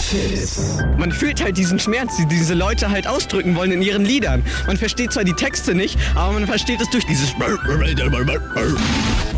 Fitz. Man fühlt halt diesen Schmerz, die diese Leute halt ausdrücken wollen in ihren Liedern. Man versteht zwar die Texte nicht, aber man versteht es durch dieses